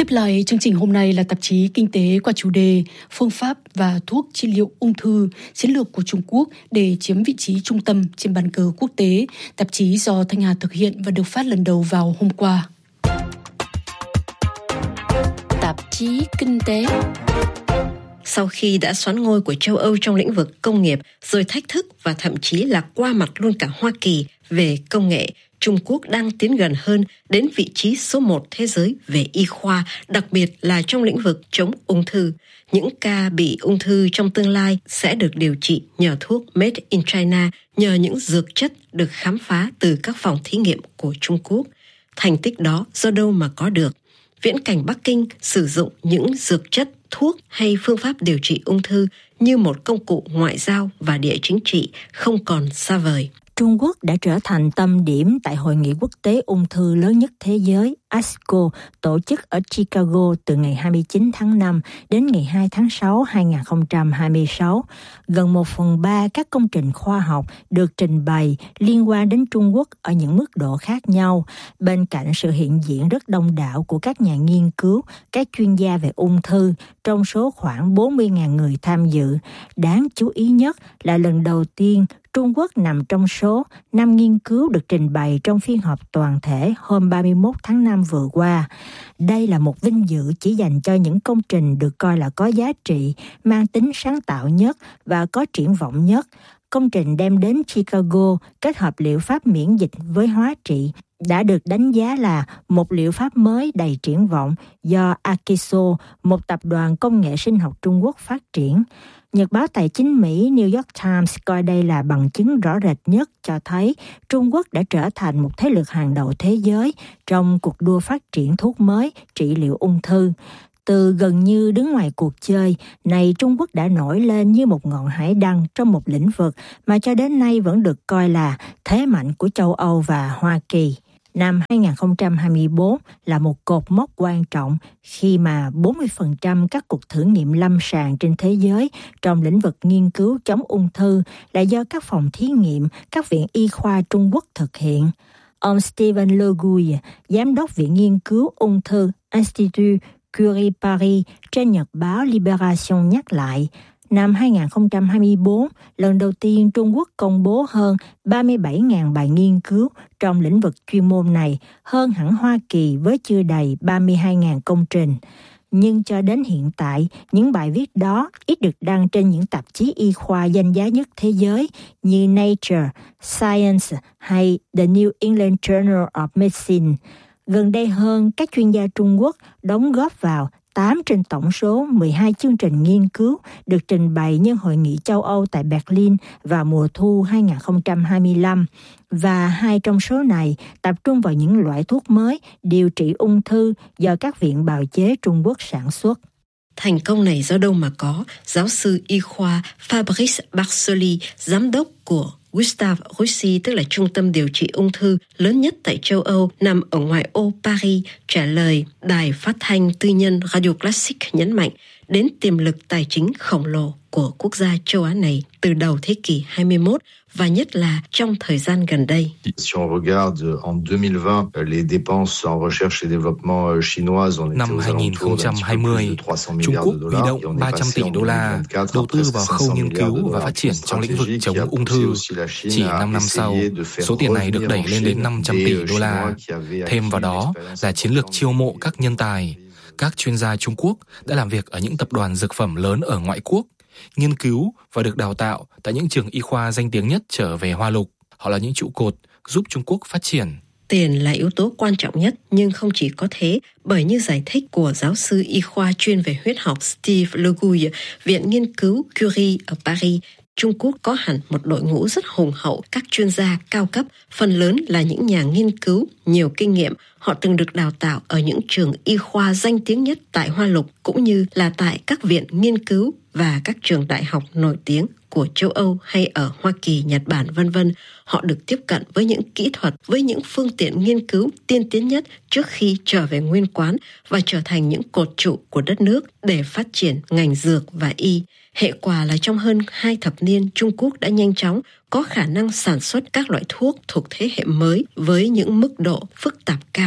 Khép lại chương trình hôm nay là tạp chí Kinh tế qua chủ đề Phương pháp và thuốc trị liệu ung thư, chiến lược của Trung Quốc để chiếm vị trí trung tâm trên bàn cờ quốc tế. Tạp chí do Thanh Hà thực hiện và được phát lần đầu vào hôm qua. Tạp chí Kinh tế. Sau khi đã soán ngôi của châu Âu trong lĩnh vực công nghiệp, rồi thách thức và thậm chí là qua mặt luôn cả Hoa Kỳ về công nghệ, Trung Quốc đang tiến gần hơn đến vị trí số 1 thế giới về y khoa, đặc biệt là trong lĩnh vực chống ung thư. Những ca bị ung thư trong tương lai sẽ được điều trị nhờ thuốc Made in China, nhờ những dược chất được khám phá từ các phòng thí nghiệm của Trung Quốc. Thành tích đó do đâu mà có được? Viễn cảnh Bắc Kinh sử dụng những dược chất, thuốc hay phương pháp điều trị ung thư như một công cụ ngoại giao và địa chính trị không còn xa vời. Trung Quốc đã trở thành tâm điểm tại Hội nghị quốc tế ung thư lớn nhất thế giới ASCO tổ chức ở Chicago từ ngày 29 tháng 5 đến ngày 2 tháng 6 2026. Gần 1/3 các công trình khoa học được trình bày liên quan đến Trung Quốc ở những mức độ khác nhau, bên cạnh sự hiện diện rất đông đảo của các nhà nghiên cứu, các chuyên gia về ung thư, trong số khoảng 40.000 người tham dự. Đáng chú ý nhất là lần đầu tiên Trung Quốc nằm trong số 5 nghiên cứu được trình bày trong phiên họp toàn thể hôm 31 tháng 5 vừa qua. Đây là một vinh dự chỉ dành cho những công trình được coi là có giá trị, mang tính sáng tạo nhất và có triển vọng nhất. Công trình đem đến Chicago kết hợp liệu pháp miễn dịch với hóa trị đã được đánh giá là một liệu pháp mới đầy triển vọng do Akeso, một tập đoàn công nghệ sinh học Trung Quốc phát triển. Nhật báo tài chính Mỹ New York Times coi đây là bằng chứng rõ rệt nhất cho thấy Trung Quốc đã trở thành một thế lực hàng đầu thế giới trong cuộc đua phát triển thuốc mới trị liệu ung thư. Từ gần như đứng ngoài cuộc chơi, này Trung Quốc đã nổi lên như một ngọn hải đăng trong một lĩnh vực mà cho đến nay vẫn được coi là thế mạnh của châu Âu và Hoa Kỳ. Năm 2024 là một cột mốc quan trọng khi mà 40% các cuộc thử nghiệm lâm sàng trên thế giới trong lĩnh vực nghiên cứu chống ung thư là do các phòng thí nghiệm, các viện y khoa Trung Quốc thực hiện. Ông Steven Le Gouy, giám đốc viện nghiên cứu ung thư Institut Curie Paris trên nhật báo Libération nhắc lại, năm 2024, lần đầu tiên Trung Quốc công bố hơn 37.000 bài nghiên cứu trong lĩnh vực chuyên môn này, hơn hẳn Hoa Kỳ với chưa đầy 32.000 công trình. Nhưng cho đến hiện tại, những bài viết đó ít được đăng trên những tạp chí y khoa danh giá nhất thế giới như Nature, Science hay The New England Journal of Medicine. Gần đây hơn, các chuyên gia Trung Quốc đóng góp vào 8 trên tổng số 12 chương trình nghiên cứu được trình bày nhân Hội nghị châu Âu tại Berlin vào mùa thu 2025, và 2 trong số này tập trung vào những loại thuốc mới điều trị ung thư do các viện bào chế Trung Quốc sản xuất. Thành công này do đâu mà có? Giáo sư y khoa Fabrice Barsoli, giám đốc của Gustave Roussy, tức là trung tâm điều trị ung thư lớn nhất tại châu Âu, nằm ở ngoại ô Paris, trả lời đài phát thanh tư nhân Radio Classique nhấn mạnh đến tiềm lực tài chính khổng lồ của quốc gia châu Á này từ đầu thế kỷ 21 và nhất là trong thời gian gần đây. Si on regarde en 2020, les dépenses en recherche et développement chinoises ont été Năm 2020, Trung Quốc huy động 300 tỷ đô la đầu tư vào khâu nghiên cứu và phát triển trong lĩnh vực chống ung thư. Chỉ 5 năm sau, số tiền này được đẩy lên đến 500 tỷ đô la. Thêm vào đó là chiến lược chiêu mộ các nhân tài. Các chuyên gia Trung Quốc đã làm việc ở những tập đoàn dược phẩm lớn ở ngoại quốc, nghiên cứu và được đào tạo tại những trường y khoa danh tiếng nhất trở về Hoa Lục. Họ là những trụ cột giúp Trung Quốc phát triển. Tiền là yếu tố quan trọng nhất, nhưng không chỉ có thế, bởi như giải thích của giáo sư y khoa chuyên về huyết học Steve Le Gouy, Viện Nghiên cứu Curie ở Paris, Trung Quốc có hẳn một đội ngũ rất hùng hậu các chuyên gia cao cấp, phần lớn là những nhà nghiên cứu, nhiều kinh nghiệm. Họ từng được đào tạo ở những trường y khoa danh tiếng nhất tại Hoa Lục, cũng như là tại các viện nghiên cứu và các trường đại học nổi tiếng của châu Âu hay ở Hoa Kỳ, Nhật Bản, v.v. Họ được tiếp cận với những kỹ thuật, với những phương tiện nghiên cứu tiên tiến nhất trước khi trở về nguyên quán và trở thành những cột trụ của đất nước để phát triển ngành dược và y. Hệ quả là trong hơn 2 thập niên, Trung Quốc đã nhanh chóng có khả năng sản xuất các loại thuốc thuộc thế hệ mới với những mức độ phức tạp cao,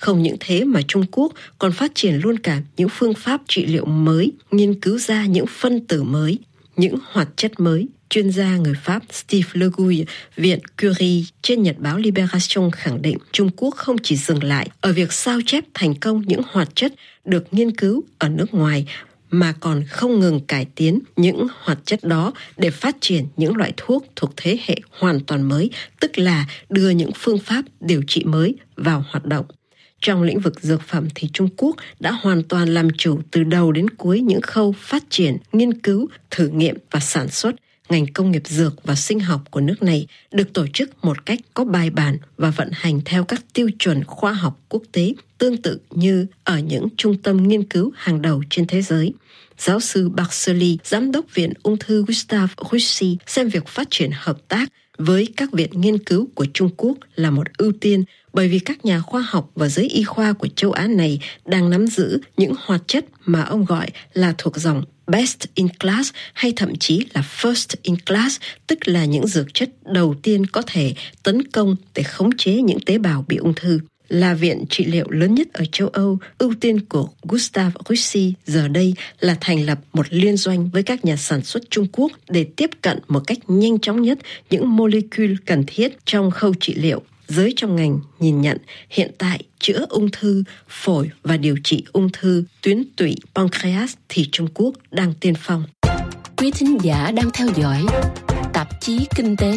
Không những thế mà Trung Quốc còn phát triển luôn cả những phương pháp trị liệu mới, nghiên cứu ra những phân tử mới, những hoạt chất mới. Chuyên gia người Pháp Steve Le Gouy, Viện Curie trên nhật báo Libération khẳng định Trung Quốc không chỉ dừng lại ở việc sao chép thành công những hoạt chất được nghiên cứu ở nước ngoài, mà còn không ngừng cải tiến những hoạt chất đó để phát triển những loại thuốc thuộc thế hệ hoàn toàn mới, tức là đưa những phương pháp điều trị mới vào hoạt động. Trong lĩnh vực dược phẩm thì Trung Quốc đã hoàn toàn làm chủ từ đầu đến cuối những khâu phát triển, nghiên cứu, thử nghiệm và sản xuất. Ngành công nghiệp dược và sinh học của nước này được tổ chức một cách có bài bản và vận hành theo các tiêu chuẩn khoa học quốc tế, tương tự như ở những trung tâm nghiên cứu hàng đầu trên thế giới. Giáo sư Barcelli, giám đốc Viện Ung thư Gustave Roussy, xem việc phát triển hợp tác với các viện nghiên cứu của Trung Quốc là một ưu tiên, bởi vì các nhà khoa học và giới y khoa của châu Á này đang nắm giữ những hoạt chất mà ông gọi là thuộc dòng best in class hay thậm chí là first in class, tức là những dược chất đầu tiên có thể tấn công để khống chế những tế bào bị ung thư. Là viện trị liệu lớn nhất ở châu Âu, ưu tiên của Gustave Roussy giờ đây là thành lập một liên doanh với các nhà sản xuất Trung Quốc để tiếp cận một cách nhanh chóng nhất những molecule cần thiết trong khâu trị liệu. Giới trong ngành nhìn nhận hiện tại chữa ung thư phổi và điều trị ung thư tuyến tụy pancreas thì Trung Quốc đang tiên phong. Quý thính giả đang theo dõi tạp chí Kinh tế.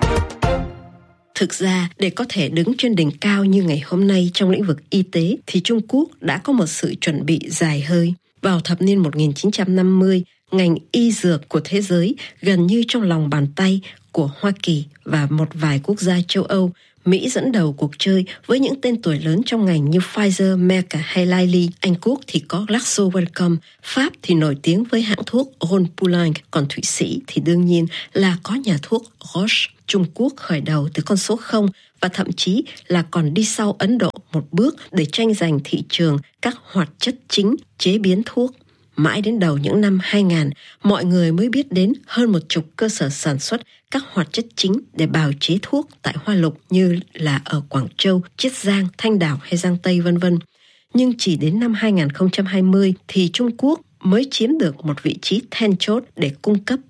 Thực ra, để có thể đứng trên đỉnh cao như ngày hôm nay trong lĩnh vực y tế thì Trung Quốc đã có một sự chuẩn bị dài hơi. Vào thập niên 1950, ngành y dược của thế giới gần như trong lòng bàn tay của Hoa Kỳ và một vài quốc gia châu Âu. Mỹ dẫn đầu cuộc chơi với những tên tuổi lớn trong ngành như Pfizer, Merck hay Lilly. Anh Quốc thì có GlaxoSmithKline, Pháp thì nổi tiếng với hãng thuốc Rhône-Poulenc, còn Thụy Sĩ thì đương nhiên là có nhà thuốc Roche. Trung Quốc khởi đầu từ con số 0 và thậm chí là còn đi sau Ấn Độ một bước để tranh giành thị trường các hoạt chất chính chế biến thuốc. Mãi đến đầu những năm 2000, mọi người mới biết đến hơn 10 cơ sở sản xuất các hoạt chất chính để bào chế thuốc tại Hoa Lục như là ở Quảng Châu, Chiết Giang, Thanh Đảo hay Giang Tây v.v. Nhưng chỉ đến năm 2020 thì Trung Quốc mới chiếm được một vị trí then chốt để cung cấp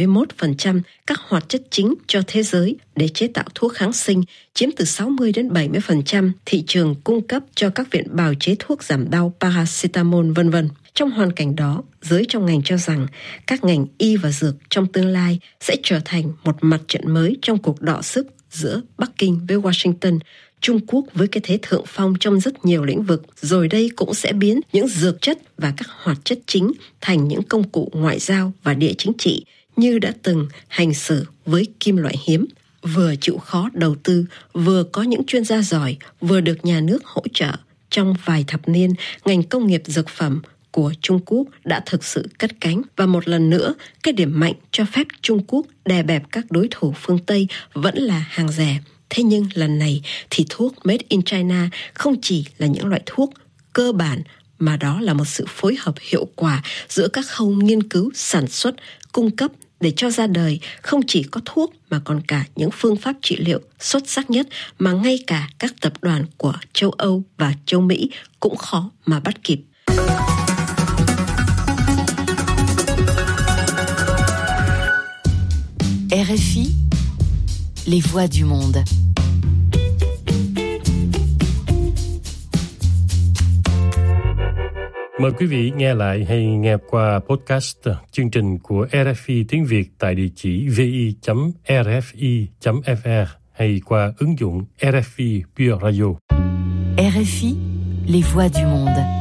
71% các hoạt chất chính cho thế giới để chế tạo thuốc kháng sinh, chiếm từ 60 đến 70% thị trường cung cấp cho các viện bào chế thuốc giảm đau paracetamol v.v. Trong hoàn cảnh đó, giới trong ngành cho rằng các ngành y và dược trong tương lai sẽ trở thành một mặt trận mới trong cuộc đọ sức giữa Bắc Kinh với Washington. Trung Quốc với cái thế thượng phong trong rất nhiều lĩnh vực, rồi đây cũng sẽ biến những dược chất và các hoạt chất chính thành những công cụ ngoại giao và địa chính trị như đã từng hành xử với kim loại hiếm. Vừa chịu khó đầu tư, vừa có những chuyên gia giỏi, vừa được nhà nước hỗ trợ. Trong vài thập niên, ngành công nghiệp dược phẩm của Trung Quốc đã thực sự cất cánh và một lần nữa, cái điểm mạnh cho phép Trung Quốc đè bẹp các đối thủ phương Tây vẫn là hàng rẻ. Thế nhưng lần này thì thuốc Made in China không chỉ là những loại thuốc cơ bản mà đó là một sự phối hợp hiệu quả giữa các khâu nghiên cứu, sản xuất, cung cấp để cho ra đời không chỉ có thuốc mà còn cả những phương pháp trị liệu xuất sắc nhất mà ngay cả các tập đoàn của châu Âu và châu Mỹ cũng khó mà bắt kịp. RFI, les voix du monde. Mời quý vị nghe lại hay nghe qua podcast chương trình của RFI tiếng Việt tại địa chỉ vi.rfi.fr hay qua ứng dụng RFI Pure Radio. RFI, les voix du monde.